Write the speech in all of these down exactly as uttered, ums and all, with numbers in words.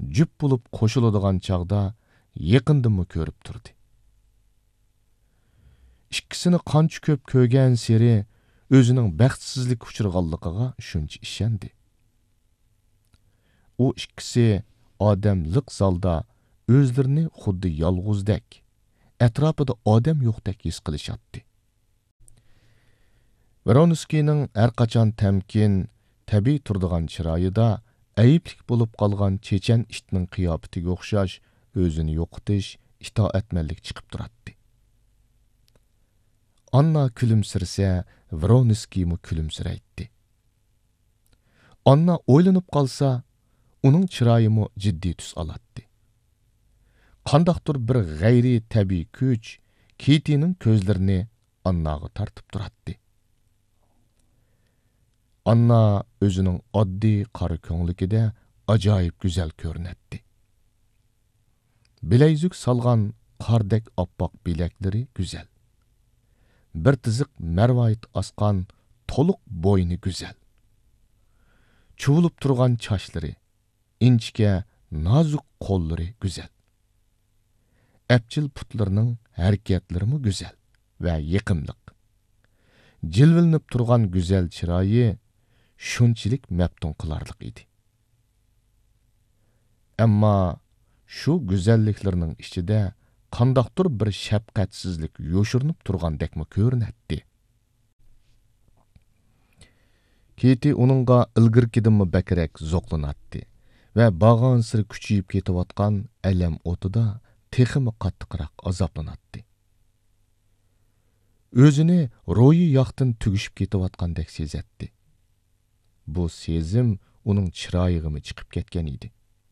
jup bo'lib qo'shiladigan chog'da yaqindimi ko'rib turdi. Ikkisini qancha ko'p ko'rgan seri o'zining baxtsizlik uchirganligiga shuncha ishondi. U ikkisi odamlik zalda o'zlarini xuddi yolg'izdek, atrofida odam yo'qdek his qilishatdi. Voronskining har qachon tamkin, tabiiy turadigan chiroyida ayiblik bo'lib qolgan chechan itning qiyofatiga o'xshash o'zini yo'qotish, itoatmanlik chiqib turadi. Anna kulimsirsa, Voronskiymi kulimsiraydi. Anna o'ylanib qolsa, uning chiroyimi jiddiy tus oladi. Qandaqdir bir g'ayri tabiiy kuch Kitining ko'zlarini Annaga tortib turadi. Anna o'zining oddiy qora ko'nglikida ajoyib go'zal ko'rinadi. Bilayzuk salgan qardek oppoq bilaklari go'zal. Bir tiziq marvoyit asqan to'liq bo'yni go'zal. Chuvilib turgan chochlari, inchga nozik qo'llari go'zal. Apchil putlarining harakatlarimi go'zal va yiqimliq. Jilvilinib turgan go'zal chiroyi shunchalik maftun qilarlik edi. Ammo shu go'zalliklarning ichida qandaqdir bir shafqatsizlik yo'shirinib turgandekmi ko'rinadi. Kiti uningga ilgirkidimmi bakrak zo'qlanatdi va bag'on sir kuchayib ketayotgan alam o'tida teximi qattiqroq azoblanatdi. O'zini ro'yi yoqdan tugishib ketayotgandek sezatdi. Bu sezim uning chiroyig'imi chiqib ketgan edi.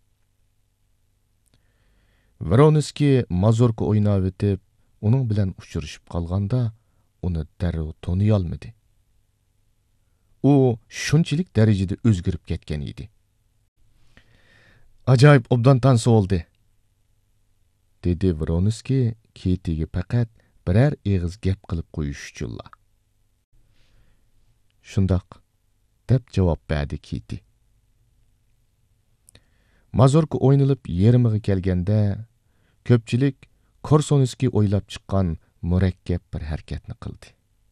Voronskiy mazurka o'ynab o'tib, uning bilan uchrashib qolganda uni darrov toniy olmadi. U shunchalik darajada o'zgarib ketgan edi. Ajoyib obdan tansi oldi, dedi Voronskiy Kitiga faqat biror eg'iz gap qilib qo'yish uchun. Shundoq deb javob berdi Kiti. Mazurka o'ynalib yerimiga kelganda ko'pchilik Korsonskiy o'ylab chiqqan murakkab bir harakatni qildi.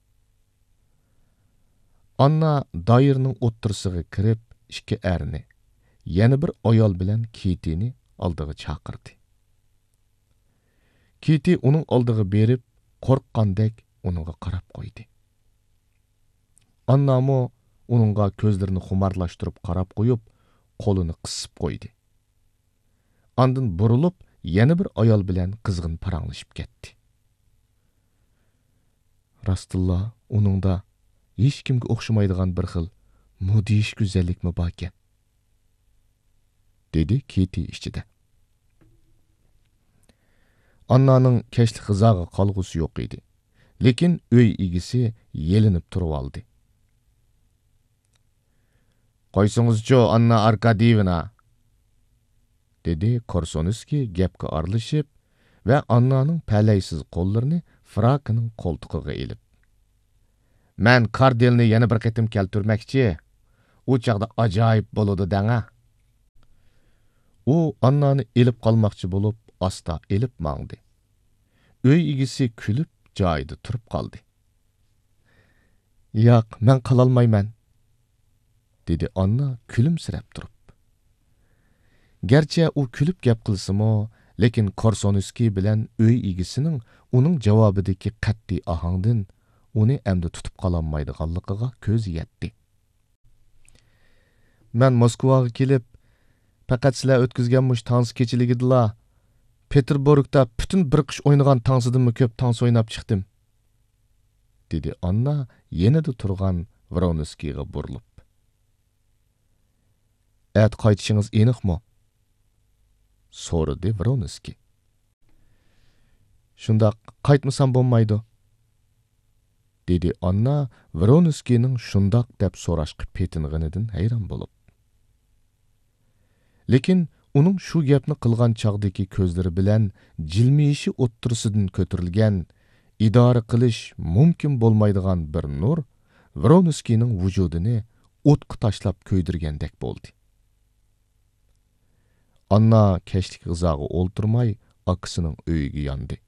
Anna doirning o'ttirisiga kirib, ikki erni, yana bir ayol bilan Kitini oldiga chaqirdi. Kiti uning oldiga berib, qo'rqqandek uningga qarab qo'ydi. Anna mo uningga ko'zlarini xumarlashtirib qarab qo'yib, qo'lini qisib qo'ydi. Andin burilib, yana bir ayol bilan qizg'in paranglashib ketdi. Rastulloh uningda hech kimga o'xshamaydigan bir xil mudish go'zallikmi bor ekan, dedi Kiti ichida. Annaning kashli xizoga qolg'usi yo'q edi, lekin uy egisi yelinib turib oldi. Qo'ysingizchi, Anna Arkadiyevna, dedi Korsonskiy gapga aralashib va Annaning palaysiz qo'llarini frakining qo'ltig'iga ilib. Men Kardelni yana bir qatim keltirmoqchi. U chaqda ajoyib bo'ladi danga. U Annani ilib qolmoqchi bo'lib, asta ilib mangdi. Uy egisi kulib joyida turib qoldi. "Yo'q, men qololmayman", dedi Anna kulimsirab turib. Gerçi u kulib gap qilsa-mo, lekin Korsonskiy bilan uy egisining uning javobidagi qat'iy ohangdan uni endi tutib qololmaydiganligiga ko'z yetdi. "Men Moskvaga kelib, faqat sizlar o'tkazgan mush tansi kechiligidala Peterburgda butun bir qish o'ynagan tansidanmi ko'p tans o'ynab chiqdim", dedi Anna yenida turgan Voronskiyga burilib. "At qaytishingiz aniqmi?" so'radi Voronskiy. "Shundoq qaytmasam bo'lmaydi", dedi Anna Voronskiyning shundoq deb so'rashga peting'inidan hayron bo'lib. Lekin uning shu gapni qilgan chog'dagi ko'zlari bilan jilmiyishi o'ttirisidan ko'tarilgan, idora qilish mumkin bo'lmaydigan bir nur Voronskiyning vujudini o'tqa tashlab ko'ydirgandek bo'ldi. Anna keşlik gızağı olturmay akısının öýüge yandy.